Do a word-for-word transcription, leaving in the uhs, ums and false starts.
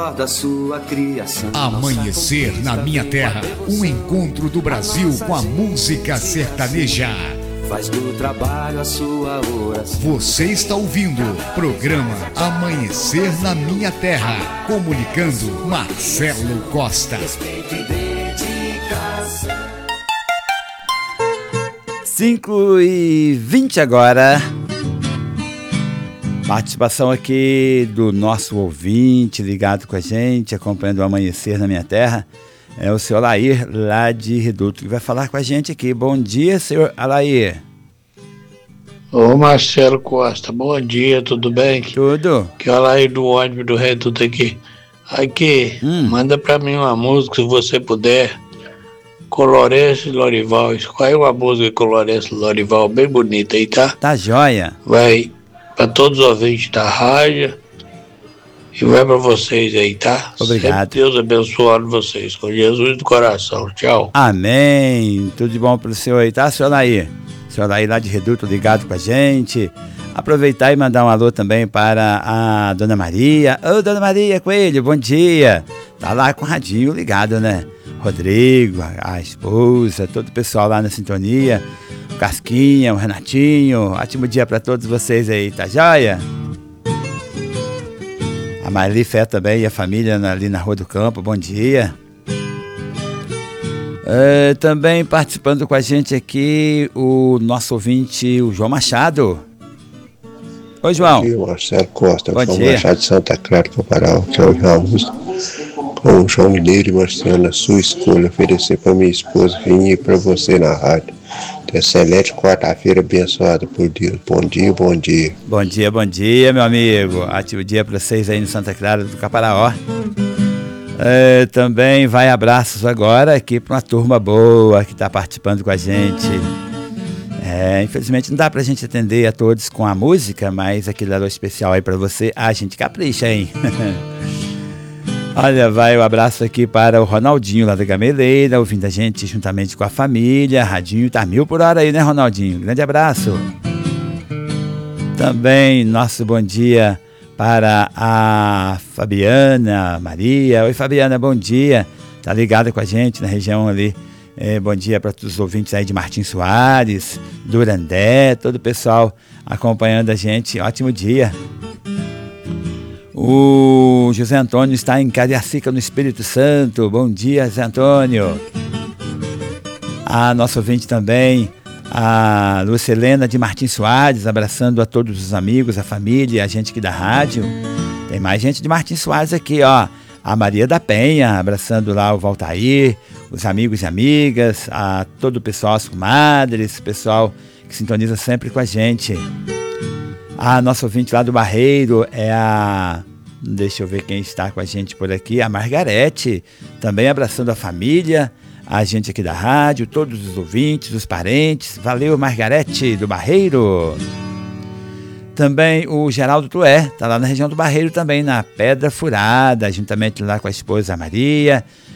Da sua criação. Amanhecer na minha terra, um encontro do Brasil com a música sertaneja. Faz do trabalho a sua oração. Você está ouvindo o programa Amanhecer na Minha Terra, comunicando Marcelo Costa. cinco e vinte agora. Participação aqui do nosso ouvinte ligado com a gente, acompanhando o Amanhecer na Minha Terra. É o senhor Alair, lá de Reduto, que vai falar com a gente aqui. Bom dia, senhor Alair. Ô Marcelo Costa, bom dia, tudo bem? Tudo. Que é o Alair do ônibus do Reduto aqui. Aqui, hum. manda pra mim uma música, se você puder. Colorense e Lorival. Escolhe uma música Colorense e Lorival, bem bonita aí, tá? Tá joia. Vai pra todos os ouvintes da rádio. E vai pra vocês aí, tá? Obrigado. Sempre Deus abençoando vocês. Com Jesus do coração. Tchau. Amém. Tudo de bom pro senhor aí, tá, senhor Alair? Senhor Alair lá de Reduto ligado com a gente. Aproveitar e mandar um alô também para a Dona Maria. Ô, Dona Maria Coelho, bom dia. Tá lá com o radinho ligado, né? Rodrigo, a, a esposa, todo o pessoal lá na sintonia. O Casquinha, o Renatinho. Ótimo dia para todos vocês aí, tá joia? A Marli Fé também e a família ali na Rua do Campo, bom dia. É, também participando com a gente aqui o nosso ouvinte, o João Machado. Oi, João. Bom dia, Marcelo Costa. Bom João dia. Machado de Santa Clara do Paral, que é o João Augusto. Com o João Mineiro e Marcelo, a sua escolha, oferecer para minha esposa vir e para você na rádio. Excelente quarta-feira abençoada por Deus. Bom dia, bom dia. Bom dia, bom dia, meu amigo. Ativo dia para vocês aí no Santa Clara do Caparaó. É, também vai abraços agora aqui para uma turma boa que está participando com a gente. É, infelizmente não dá pra gente atender a todos com a música, mas aquele alô especial aí para você, a gente capricha, hein? Olha, vai o um abraço aqui para o Ronaldinho lá da Gameleira, ouvindo a gente juntamente com a família. Radinho tá mil por hora aí, né, Ronaldinho? Grande abraço. Também nosso bom dia para a Fabiana Maria. Oi, Fabiana, bom dia. Tá ligada com a gente na região ali. É, bom dia para todos os ouvintes aí de Martim Soares, Durandé, todo o pessoal acompanhando a gente. Ótimo dia. O José Antônio está em Cariacica, no Espírito Santo. Bom dia, José Antônio. A nossa ouvinte também, a Lucelena de Martins Soares, abraçando a todos os amigos, a família, a gente aqui da rádio. Tem mais gente de Martins Soares aqui, ó. A Maria da Penha, abraçando lá o Valtair, os amigos e amigas, a todo o pessoal, as comadres, o pessoal que sintoniza sempre com a gente. A nossa ouvinte lá do Barreiro é a... Deixa eu ver quem está com a gente por aqui. A Margarete, também abraçando a família, a gente aqui da rádio, todos os ouvintes, os parentes. Valeu, Margarete do Barreiro. Também o Geraldo Tué, está lá na região do Barreiro também, na Pedra Furada, juntamente lá com a esposa Maria,